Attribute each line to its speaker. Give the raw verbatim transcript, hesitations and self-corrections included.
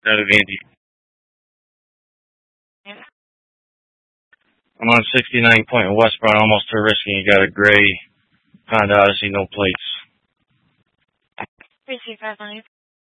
Speaker 1: Out of Andy.
Speaker 2: Yeah.
Speaker 1: I'm on sixty-nine point westbound, almost to Risking. You got a gray Honda Odyssey, no plates.
Speaker 2: three two five nine.